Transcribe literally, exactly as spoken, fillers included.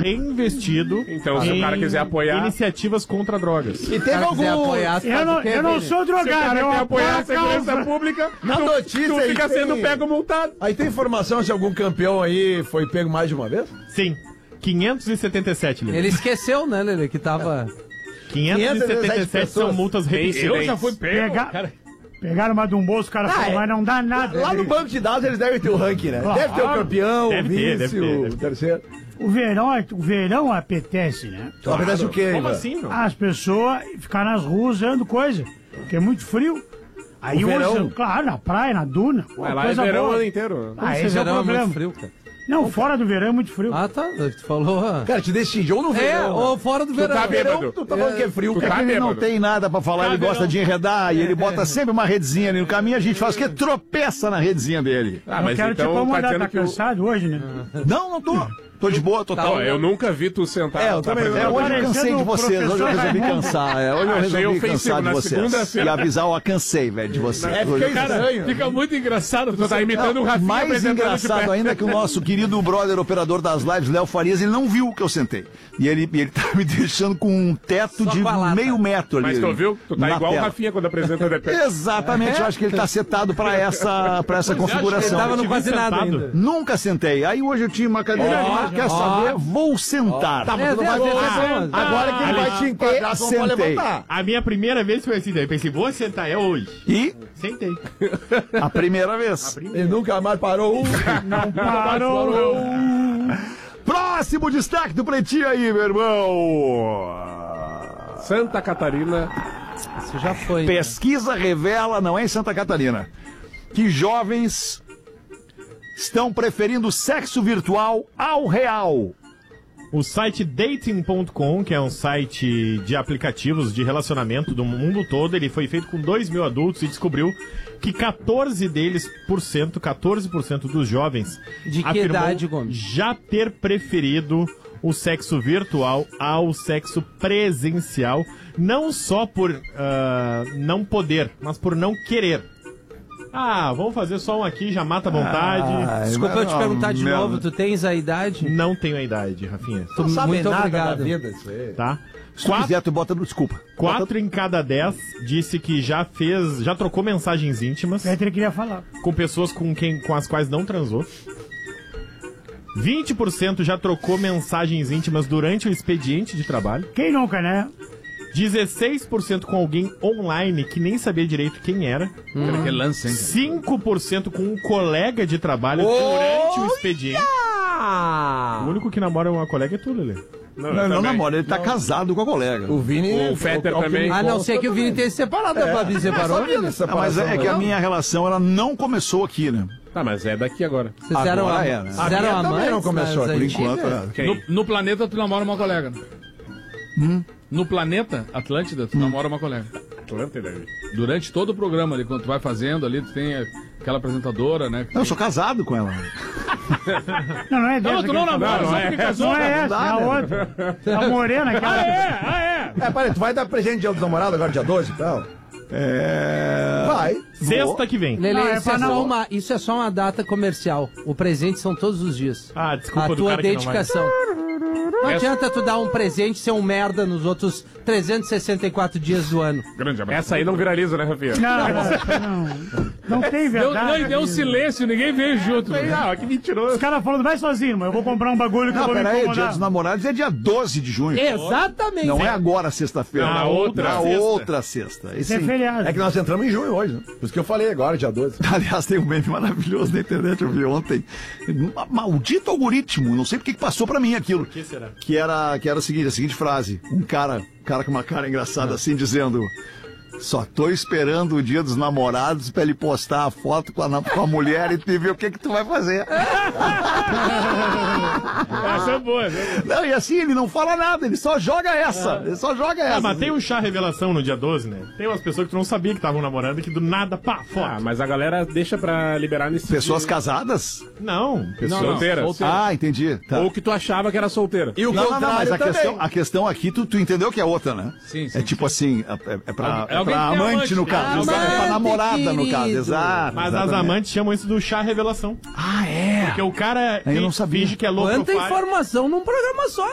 reinvestido então, se o cara quiser apoiar iniciativas contra drogas. E teve algum... Apoiar, eu não, eu não sou drogado, se o cara eu quer apoiar a segurança causa. pública, Na tu, notícia tu aí fica tem- sendo pego multado. Aí tem informação se algum campeão aí foi pego mais de uma vez? Sim. quinhentos e setenta e sete, Lelê. Ele esqueceu, né, Lelê, que tava... quinhentos e setenta e sete são multas repetidas. Eu já fui pego, Pega- cara. Pegaram uma de um bolso, o cara Ah, falou, é. mas não dá nada. Lá no banco de dados eles devem ter o ranking, né? Claro. Deve ter o campeão, Deve o ter, vice, deve ter, o deve ter. terceiro. O verão, o verão apetece, né? Então, acontece o quê, Como Ivan? assim, meu? As pessoas ficar nas ruas usando coisa, porque é muito frio. Aí O verão? usam, claro, na praia, na duna. pô, Mas lá é coisa verão o boa. ano inteiro. Ah, Esse esse é o verão é muito problema. frio, cara. Não, fora do verão é muito frio. Ah, tá. Tu falou... ah. Cara, te decide, ou no É, verão. ou fora do verão. tá bêbado. verão, tu tá falando que é frio, Tu cara. tá Ele não bêbado. tem nada pra falar, ele gosta de enredar e ele bota sempre uma redezinha ali no caminho, a gente faz o quê? Tropeça na redezinha dele. Ah, eu mas quero então te tá incomodar, dizendo tá que o... cansado hoje, né? Não, não tô. Tô de boa, total. Não, eu nunca vi tu sentar. É, eu tá também não. É, apresentando. hoje eu cansei de Parecendo vocês, hoje eu professor resolvi Raimundo. cansar. É, hoje eu Achei resolvi ofensivo, cansar de na vocês. segunda-feira. E avisar, ó, cansei, velho, de vocês. É, Hoje- fica estranho. Fica muito engraçado. Tu tá imitando o Rafinha Mais apresentando de engraçado pé. ainda que o nosso querido brother operador das lives, Léo Farias, ele não viu que eu sentei. E ele, e ele tá me deixando com um teto Só de com a lata. meio metro ali. Mas tu viu? Tu tá na igual o tela. Rafinha quando apresenta de pé. Exatamente, eu acho que ele tá setado pra essa, pra essa Ele configuração. tava no tive quase nada sentado. ainda. Nunca sentei. Aí hoje eu tinha uma cadeira ali, mas quer saber? Vou sentar. Tá, mas É, tu não vai é, ver. é, é, Agora que ele vai te enquadrar, tu não pode Sentei. levantar. A minha primeira vez foi assim, daí eu pensei, vou sentar, é hoje. E Sentei. a primeira vez. Ele nunca mais parou. Não parou. Próximo destaque do Pretinho aí, meu irmão. Santa Catarina. Isso já foi. né? Pesquisa revela, não é em Santa Catarina, que jovens estão preferindo sexo virtual ao real. O site dating ponto com, que é um site de aplicativos de relacionamento do mundo todo, ele foi feito com dois mil adultos e descobriu que quatorze deles por cento, quatorze por cento dos jovens De que afirmou idade, Gomes? já ter preferido o sexo virtual ao sexo presencial, não só por ah, não poder, mas por não querer. Ah, vamos fazer só um aqui, já mata a vontade. Desculpa eu te Ah, perguntar de merda. novo, tu tens a idade? Não tenho a idade, Rafinha. Tu- Não sabe muito nada obrigado. da vida isso aí. Tá? Se tu quiser, tu bota no... Desculpa. Quatro em cada dez disse que já fez, já trocou mensagens íntimas Peter queria falar. com pessoas com, quem, com as quais não transou. vinte por cento já trocou mensagens íntimas durante o expediente de trabalho. Quem nunca, né? dezesseis por cento com alguém online que nem sabia direito quem era. Que lance, hein? cinco por cento com um colega de trabalho durante o expediente. O único que namora uma colega é tu, Lelê. Não, não, não namora, ele tá casado com a colega. O Vini... O Fetter ao que também. me A não consta, ser que o Vini também. tenha se separado. A Babi separou, Sabia Vini? dessa Não, mas é, é que a separação, minha relação, ela não começou aqui, né? Tá, mas é daqui agora. Vocês eram, Agora am- é, né? vocês A eram minha também amantes não começou nas por antigas? Enquanto, é. Quem? No, no planeta, tu namora uma colega. Hum? No planeta Atlântida, tu namora uma colega. Atlântida. Durante todo o programa ali, quando tu vai fazendo ali, tu tem aquela apresentadora, né? Não, eu sou casado com ela. Não, não é dessa. Não, tu não que ele tá namora, falando. só porque casou. Não é essa, dá, é a né? outra. A morena, aquela. Ah, é? Ah, é? É, peraí, tu vai dar presente dia dos namorados agora, dia doze e tal? É... Vai. Sexta que vem. Lele, Não, é isso, é pra só não- uma, isso é só uma data comercial. O presente são todos os dias. Ah, desculpa a do tua cara que não vai. dedicação. Não adianta tu dar um presente e ser um merda nos outros trezentos e sessenta e quatro dias do ano. Grande abraço. Essa aí não viraliza, né, Rafinha? Não, não, não tem Deu, verdade. não, e deu um silêncio, ninguém veio junto. Ah, que mentiroso. Os caras falando, vai sozinho, mas eu vou comprar um bagulho que eu Não, vou me peraí, dia incomodar. dos namorados é dia doze de junho. Exatamente. Não é agora, sexta-feira. Na outra Na sexta. outra sexta. Esse Isso é feriado. É que nós entramos em junho hoje, né? Por isso que eu falei agora, dia doze. Aliás, tem um meme maravilhoso na internet, eu vi ontem. Ma- Maldito algoritmo, não sei porque que passou pra mim aquilo. que será? Que era, que era a seguinte, a seguinte frase. Um cara, um cara com uma cara engraçada assim, dizendo... Só tô esperando o dia dos namorados pra ele postar a foto com a, na- com a mulher e te ver o que que tu vai fazer. Essa é boa, né? Não, e assim, ele não fala nada, ele só joga essa. Ele só joga essa. Ah, mas tem um chá revelação no dia doze, né? Tem umas pessoas que tu não sabia que estavam namorando e que do nada, pá, foto. Ah, mas a galera deixa pra liberar nesse Pessoas dia. casadas? Não, Pessoas Não, não, solteiras. solteiro. Ah, entendi. Tá. Ou que tu achava que era solteira. E o Não, não, não, contrário mas a também. questão, a questão aqui, tu, tu entendeu que é outra, né? Sim, sim, É tipo assim, é, é pra, Alguém- é alguém pra que tem amante, amante, no né? caso. Amante, é pra namorada, no caso, querido. exato. mas as exatamente. amantes chamam isso do chá revelação. Ah, é? Porque o cara Eu não fi- sabia. finge que é louco. Quanta informação num programa só.